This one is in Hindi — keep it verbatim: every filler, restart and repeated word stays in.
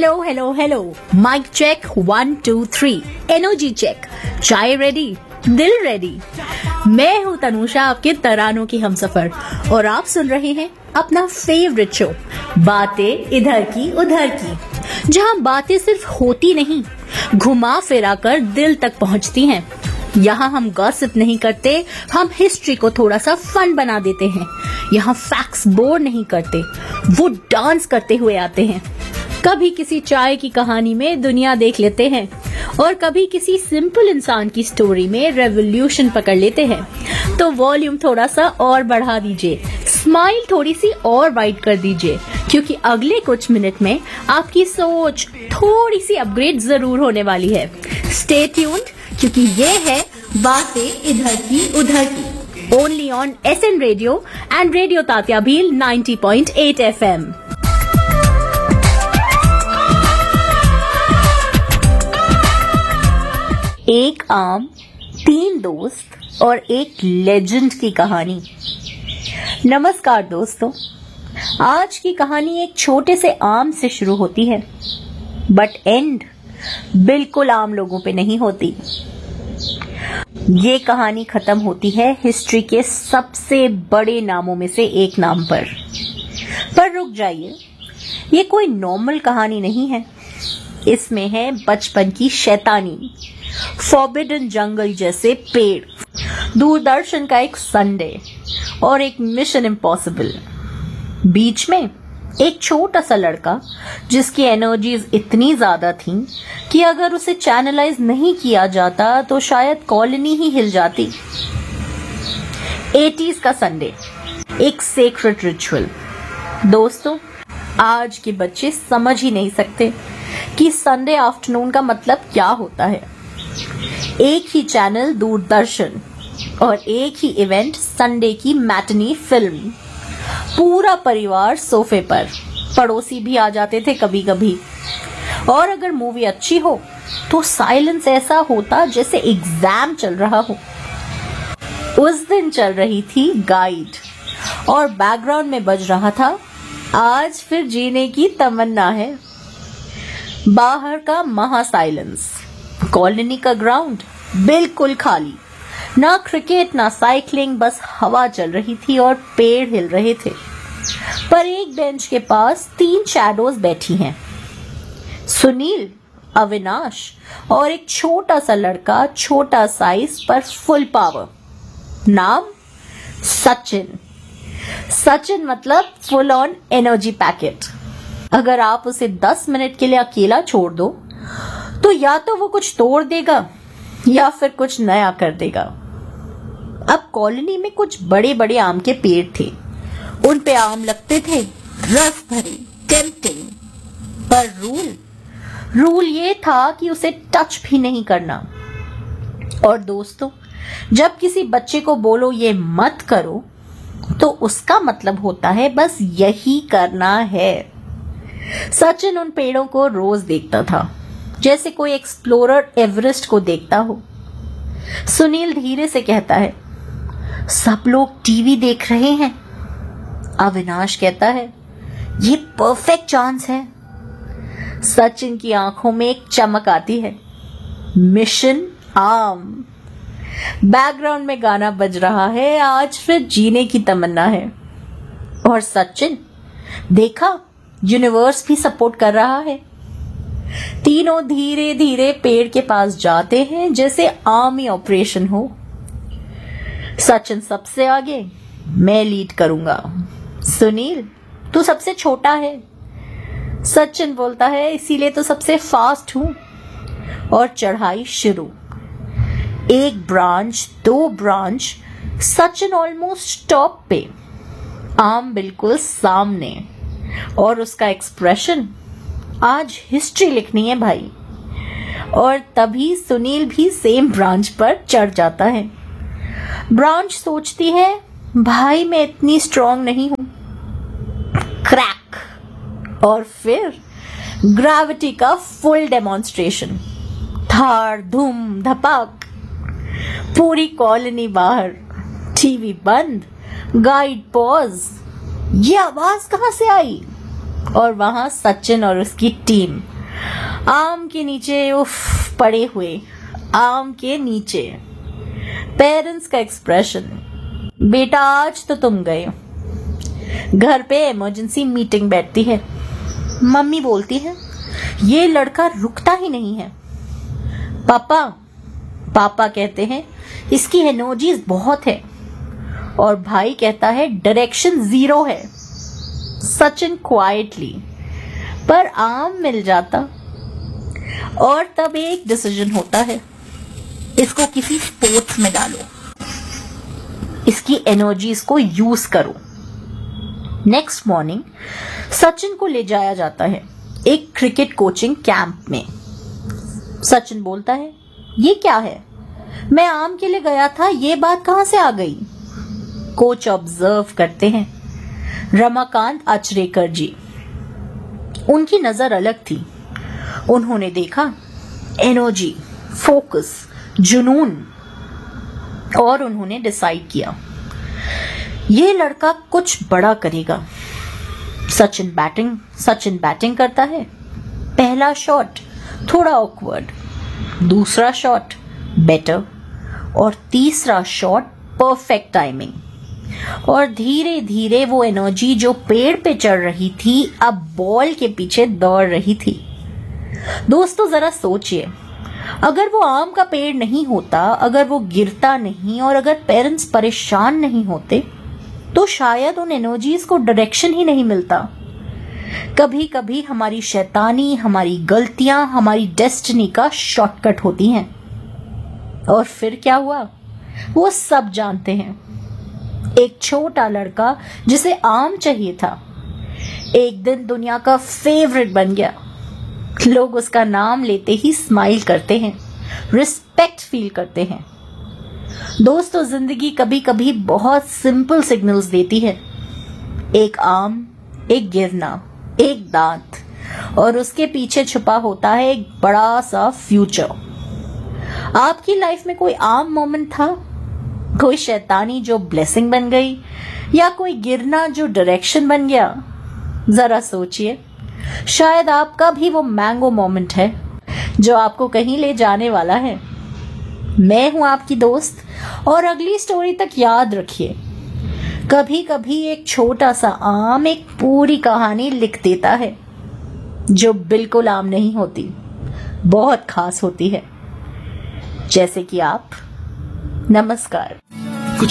Hello hello hello, mic check one two three, energy check, चाय रेडी, दिल रेडी। मैं हूँ तनुषा, आपके तरानों की हमसफर, और आप सुन रहे हैं अपना फेवरेट शो बातें इधर की उधर की, जहाँ बातें सिर्फ होती नहीं, घुमा फिरा कर दिल तक पहुँचती हैं। यहाँ हम गॉसिप नहीं करते, हम हिस्ट्री को थोड़ा सा फन बना देते हैं। यहाँ फैक्ट्स बोर नहीं करते, वो डांस करते हुए आते हैं। कभी किसी चाय की कहानी में दुनिया देख लेते हैं, और कभी किसी सिंपल इंसान की स्टोरी में रेवोल्यूशन पकड़ लेते हैं। तो वॉल्यूम थोड़ा सा और बढ़ा दीजिए, स्माइल थोड़ी सी और वाइड कर दीजिए, क्योंकि अगले कुछ मिनट में आपकी सोच थोड़ी सी अपग्रेड जरूर होने वाली है। स्टे ट्यून्ड, क्योंकि ये है बातें इधर की उधर की, only on S N radio and radio Tatya Bhil ninety point eight F M. एक आम, तीन दोस्त और एक लेजेंड की कहानी। नमस्कार दोस्तों, आज की कहानी एक छोटे से आम से शुरू होती है, बट एंड बिल्कुल आम लोगों पे नहीं होती। ये कहानी खत्म होती है हिस्ट्री के सबसे बड़े नामों में से एक नाम पर। पर रुक जाइए, ये कोई नॉर्मल कहानी नहीं है। इसमें है बचपन की शैतानी, फॉरबिडन जंगल जैसे पेड़, दूरदर्शन का एक संडे और एक मिशन इम्पॉसिबल। बीच में एक छोटा सा लड़का जिसकी एनर्जीज इतनी ज्यादा थी कि अगर उसे चैनलाइज नहीं किया जाता तो शायद कॉलोनी ही हिल जाती। एटीज़ का संडे, एक सेक्रेट रिचुअल। दोस्तों, आज के बच्चे समझ ही नहीं सकते कि संडे आफ्टरनून का मतलब क्या होता है। एक ही चैनल दूरदर्शन और एक ही इवेंट संडे की मैटनी फिल्म, पूरा परिवार सोफे पर, पड़ोसी भी आ जाते थे कभी कभी। और अगर मूवी अच्छी हो तो साइलेंस ऐसा होता जैसे एग्जाम चल रहा हो। उस दिन चल रही थी गाइड और बैकग्राउंड में बज रहा था आज फिर जीने की तमन्ना है। बाहर का महा साइलेंस, कॉलोनी का ग्राउंड बिल्कुल खाली, ना क्रिकेट ना साइकिलिंग, बस हवा चल रही थी और पेड़ हिल रहे थे। पर एक बेंच के पास तीन शैडोज बैठी हैं, सुनील, अविनाश और एक छोटा सा लड़का, छोटा साइज पर फुल पावर। नाम सचिन। सचिन मतलब फुल ऑन एनर्जी पैकेट। अगर आप उसे दस मिनट के लिए अकेला छोड़ दो तो या तो वो कुछ तोड़ देगा या फिर कुछ नया कर देगा। अब कॉलोनी में कुछ बड़े बड़े आम के पेड़ थे, उन पे आम लगते थे, रस भरे, टेम्पटिंग। पर रूल रूल ये था कि उसे टच भी नहीं करना। और दोस्तों, जब किसी बच्चे को बोलो ये मत करो तो उसका मतलब होता है बस यही करना है। सचिन उन पेड़ों को रोज देखता था, जैसे कोई एक्सप्लोरर एवरेस्ट को देखता हो। सुनील धीरे से कहता है, सब लोग टीवी देख रहे हैं। अविनाश कहता है, ये परफेक्ट चांस है। सचिन की आंखों में एक चमक आती है। मिशन आम। बैकग्राउंड में गाना बज रहा है, आज फिर जीने की तमन्ना है। और सचिन, देखा, यूनिवर्स भी सपोर्ट कर रहा है। तीनों धीरे धीरे पेड़ के पास जाते हैं जैसे आर्मी ऑपरेशन हो। सचिन सबसे आगे, मैं लीड करूंगा। सुनील, तू सबसे छोटा है। सचिन बोलता है, इसीलिए तो सबसे फास्ट हूं। और चढ़ाई शुरू। एक ब्रांच, दो ब्रांच, सचिन ऑलमोस्ट टॉप पे, आम बिल्कुल सामने, और उसका एक्सप्रेशन, आज हिस्ट्री लिखनी है भाई। और तभी सुनील भी सेम ब्रांच पर चढ़ जाता है। ब्रांच सोचती है, भाई मैं इतनी स्ट्रांग नहीं हूं। क्रैक। और फिर ग्रेविटी का फुल डेमोन्स्ट्रेशन, धाड़ धूम धपाक, पूरी कॉलोनी बाहर, टीवी बंद, गाइड पॉज। ये आवाज कहां से आई? और वहां सचिन और उसकी टीम आम के नीचे उफ पड़े हुए, आम के नीचे। पेरेंट्स का एक्सप्रेशन, बेटा आज तो तुम गए। घर पे इमरजेंसी मीटिंग बैठती है। मम्मी बोलती है ये लड़का रुकता ही नहीं है। पापा पापा कहते हैं इसकी एनर्जीज बहुत है, और भाई कहता है डायरेक्शन जीरो है। सचिन क्वाइटली, पर आम मिल जाता। और तब एक डिसीजन होता है, इसको किसी स्पोर्ट्स में डालो, इसकी एनर्जीज को यूज करो। नेक्स्ट मॉर्निंग सचिन को ले जाया जाता है एक क्रिकेट कोचिंग कैंप में। सचिन बोलता है ये क्या है, मैं आम के लिए गया था, ये बात कहां से आ गई। कोच ऑब्जर्व करते हैं रमाकांत अचरेकर जी। उनकी नजर अलग थी। उन्होंने देखा एनर्जी, फोकस, जुनून, और उन्होंने डिसाइड किया ये लड़का कुछ बड़ा करेगा। सचिन बैटिंग सचिन बैटिंग करता है। पहला शॉट थोड़ा ऑकवर्ड, दूसरा शॉट बेटर, और तीसरा शॉट परफेक्ट टाइमिंग। और धीरे धीरे वो एनर्जी जो पेड़ पे चढ़ रही थी अब बॉल के पीछे दौड़ रही थी। दोस्तों जरा सोचिए, अगर वो आम का पेड़ नहीं होता, अगर वो गिरता नहीं, और अगर पेरेंट्स परेशान नहीं होते, तो शायद उन एनर्जीज को डायरेक्शन ही नहीं मिलता। कभी कभी हमारी शैतानी, हमारी गलतियां हमारी डेस्टिनी का शॉर्टकट होती हैं। और फिर क्या हुआ वो सब जानते हैं। एक छोटा लड़का जिसे आम चाहिए था, एक दिन दुनिया का फेवरेट बन गया। लोग उसका नाम लेते ही स्माइल करते हैं, रिस्पेक्ट फील करते हैं। दोस्तों जिंदगी कभी कभी बहुत सिंपल सिग्नल्स देती है। एक आम, एक गिरना, एक दांत, और उसके पीछे छुपा होता है एक बड़ा सा फ्यूचर। आपकी लाइफ में कोई आम मोमेंट था, कोई शैतानी जो ब्लेसिंग बन गई, या कोई गिरना जो डायरेक्शन बन गया? जरा सोचिए, शायद आपका भी वो मैंगो मोमेंट है जो आपको कहीं ले जाने वाला है। मैं हूं आपकी दोस्त, और अगली स्टोरी तक याद रखिए, कभी कभी एक छोटा सा आम एक पूरी कहानी लिख देता है जो बिल्कुल आम नहीं होती, बहुत खास होती है। जैसे कि आप। नमस्कार।